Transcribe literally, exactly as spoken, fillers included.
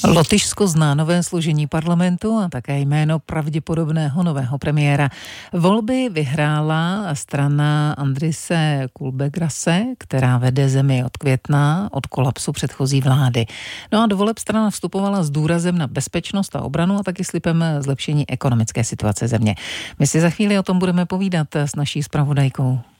Lotyšsko zná nové složení parlamentu a také jméno pravděpodobného nového premiéra. Volby vyhrála strana Andrise Kulbegrase, která vede zemi od května, od kolapsu předchozí vlády. No a do voleb strana vstupovala s důrazem na bezpečnost a obranu a taky slibem zlepšení ekonomické situace země. My si za chvíli o tom budeme povídat s naší zpravodajkou.